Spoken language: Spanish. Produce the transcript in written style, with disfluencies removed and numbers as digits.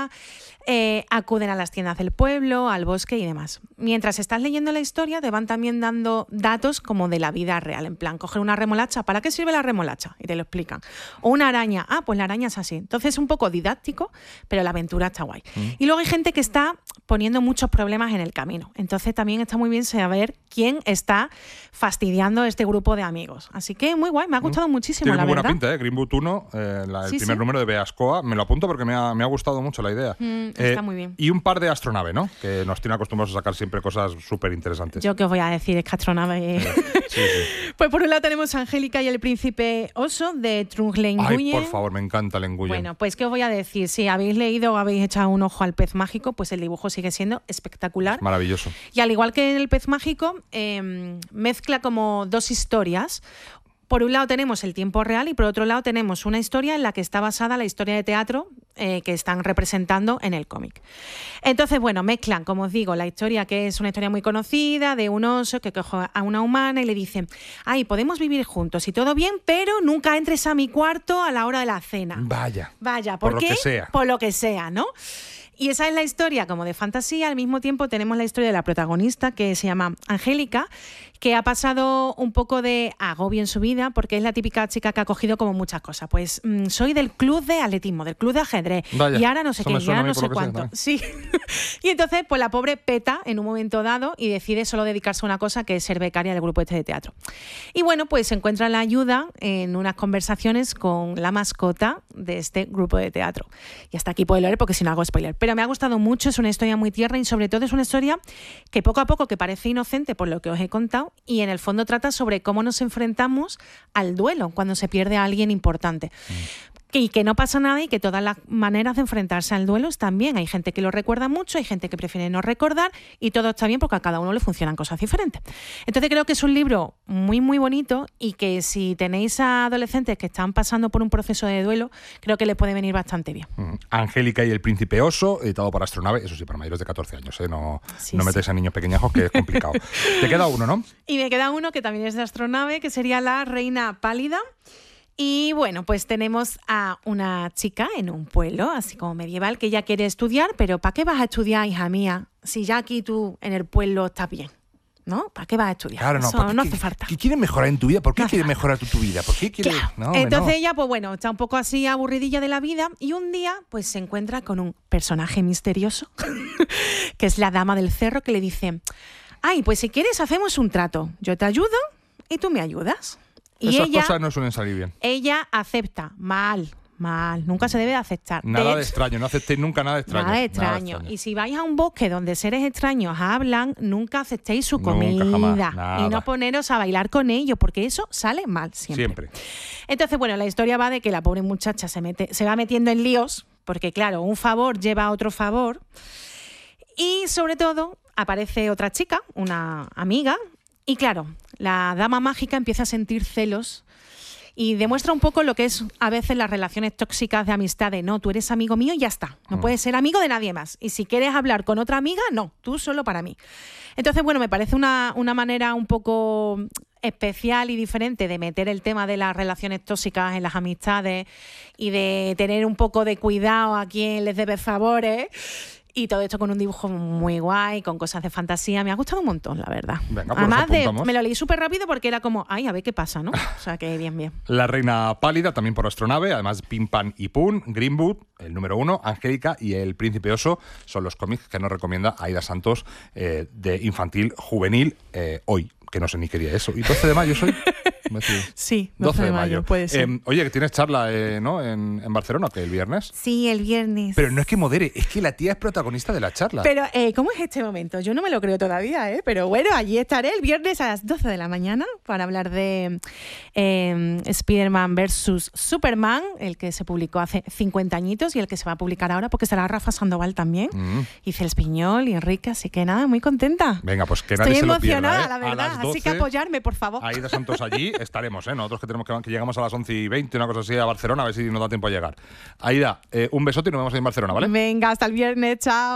casa, acuden a las tiendas del pueblo, al bosque y demás. Mientras estás leyendo la historia, te van también dando datos como de la vida real. En plan, coger una remolacha, ¿para qué sirve la remolacha? Y te lo explican. O una araña, pues la araña es así. Entonces es un poco didáctico, pero la aventura está guay. Y luego hay gente que está poniendo muchos problemas en el camino. Entonces también está muy bien saber quién está fastidiando a este grupo de amigos. Así que muy guay, me ha gustado muchísimo, Tiene la muy verdad. buena pinta, Green Book 1, el primer número de Beascoa. Me lo apunto porque me ha gustado mucho la idea. Está muy bien. Y un par de Astronave, ¿no? Que nos tiene acostumbrados a sacar siempre cosas súper interesantes. Yo qué os voy a decir, es que Astronave. Sí. Pues por un lado tenemos Angélica y el príncipe oso de Trung Le Nguyen. Ay, por favor, me encanta Le Nguyen. Bueno, pues qué os voy a decir, si habéis leído o habéis echado un ojo al Pez Mágico, pues el dibujo sigue siendo espectacular. Maravilloso. Y al igual que en el Pez Mágico, mezcla como dos historias. Por un lado tenemos el tiempo real y por otro lado tenemos una historia en la que está basada la historia de teatro que están representando en el cómic. Entonces, bueno, mezclan, como os digo, la historia que es una historia muy conocida de un oso que coge a una humana y le dice: ay, podemos vivir juntos y todo bien, pero nunca entres a mi cuarto a la hora de la cena. Vaya. ¿Por qué? Lo que sea. Por lo que sea, ¿no? Y esa es la historia como de fantasía. Al mismo tiempo tenemos la historia de la protagonista, que se llama Angélica, que ha pasado un poco de agobio en su vida, porque es la típica chica que ha cogido como muchas cosas. Pues soy del club de atletismo, del club de ajedrez, Vaya, y ahora no sé qué, ya no sé por lo que cuánto. sea, Sí. Y entonces, pues la pobre peta en un momento dado y decide solo dedicarse a una cosa, que es ser becaria del grupo este de teatro. Y bueno, pues se encuentra la ayuda en unas conversaciones con la mascota de este grupo de teatro. Y hasta aquí puedo leer porque si no hago spoiler. Pero me ha gustado mucho, es una historia muy tierna y sobre todo es una historia que poco a poco, que parece inocente por lo que os he contado, y en el fondo trata sobre cómo nos enfrentamos al duelo cuando se pierde a alguien importante. Y que no pasa nada y que todas las maneras de enfrentarse al duelo están bien. Hay gente que lo recuerda mucho, hay gente que prefiere no recordar y todo está bien porque a cada uno le funcionan cosas diferentes. Entonces creo que es un libro muy, muy bonito y que si tenéis a adolescentes que están pasando por un proceso de duelo, creo que les puede venir bastante bien. Angélica y el príncipe oso, editado por Astronave, eso sí, para mayores de 14 años, ¿eh? No metáis a niños pequeñajos, que es complicado. Te queda uno, ¿no? Y me queda uno que también es de Astronave, que sería La reina pálida. Y bueno, pues tenemos a una chica en un pueblo, así como medieval, que ella quiere estudiar, pero ¿para qué vas a estudiar, hija mía, si ya aquí tú en el pueblo estás bien? ¿No? ¿Para qué vas a estudiar? Claro, no. Eso no hace falta. ¿Qué quieres mejorar en tu vida? ¿Por qué quieres mejorar tu vida? ¿Por qué quieres...? Claro. No, entonces ella, pues bueno, está un poco así aburridilla de la vida y un día pues se encuentra con un personaje misterioso, que es la dama del cerro, que le dice: ay, pues si quieres hacemos un trato. Yo te ayudo y tú me ayudas. Y esas ella, cosas no suelen salir bien. Ella acepta. Mal. Nunca se debe de aceptar. Nada de extraño, no aceptéis nunca nada de extraño. Nada de extraño. Y si vais a un bosque donde seres extraños hablan, nunca aceptéis su comida. Nunca, jamás, y no poneros a bailar con ellos, porque eso sale mal siempre. Entonces, bueno, la historia va de que la pobre muchacha se va metiendo en líos, porque claro, un favor lleva a otro favor. Y sobre todo, aparece otra chica, una amiga, y claro, la dama mágica empieza a sentir celos y demuestra un poco lo que es a veces las relaciones tóxicas de amistad, de no, tú eres amigo mío y ya está, no puedes ser amigo de nadie más. Y si quieres hablar con otra amiga, no, tú solo para mí. Entonces, bueno, me parece una manera un poco especial y diferente de meter el tema de las relaciones tóxicas en las amistades y de tener un poco de cuidado a quien les debe favores. Y todo esto con un dibujo muy guay, con cosas de fantasía. Me ha gustado un montón, la verdad. Venga, pues además, me lo leí súper rápido porque era como, ay, a ver qué pasa, ¿no? O sea, que bien. La reina pálida, también por Astronave, además Pim Pam y Pum, Green Book, el número 1, Angélica y el príncipe oso, son los cómics que nos recomienda Aida Santos de infantil juvenil hoy, que no sé ni qué día es eso. ¿Y 12 de mayo soy? Sí, 12 de mayo, puede ser. Oye, que tienes charla, ¿no? En Barcelona, que el viernes. Sí, el viernes. Pero no es que modere, es que la tía es protagonista de la charla. Pero, ¿cómo es este momento? Yo no me lo creo todavía, ¿eh? Pero bueno, allí estaré el viernes a las 12 de la mañana para hablar de Spider-Man versus Superman, el que se publicó hace 50 añitos y el que se va a publicar ahora, porque estará Rafa Sandoval también, y Cel Espiñol y Enrique, así que nada, muy contenta. Venga, pues que nadie se lo pierda. Estoy emocionada, la verdad, así que apoyarme, por favor. Aida Santos allí estaremos, ¿eh? Nosotros que llegamos a las 11:20, una cosa así, a Barcelona, a ver si nos da tiempo a llegar. Aida, un besote y nos vemos ahí en Barcelona, ¿vale? Venga, hasta el viernes, chao.